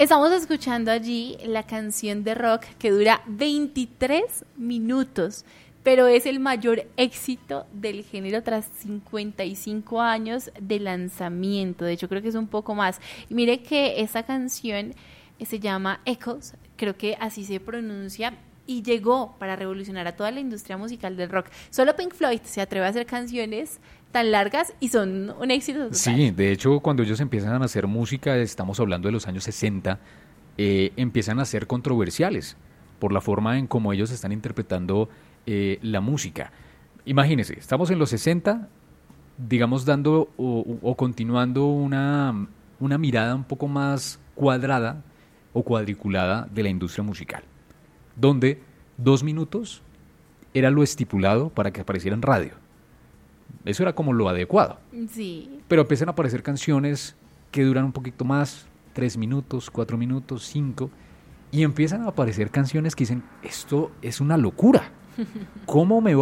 Estamos escuchando allí la canción de rock que dura 23 minutos, pero es el mayor éxito del género tras 55 años de lanzamiento. De hecho, creo que es un poco más. Y mire que esta canción se llama Echoes, creo que así se pronuncia, y llegó para revolucionar a toda la industria musical del rock. Solo Pink Floyd se atreve a hacer canciones tan largas y son un éxito total. Sí, de hecho, cuando ellos empiezan a hacer música, estamos hablando de los años 60, empiezan a ser controversiales por la forma en cómo ellos están interpretando la música. Imagínense, estamos en los 60, digamos, dando o continuando una mirada un poco más cuadrada o cuadriculada de la industria musical, donde 2 minutos era lo estipulado para que apareciera en radio. Eso era como lo adecuado. Sí. Pero empiezan a aparecer canciones que duran un poquito más, 3 minutos, 4 minutos, 5, y empiezan a aparecer canciones que dicen, esto es una locura. ¿Cómo me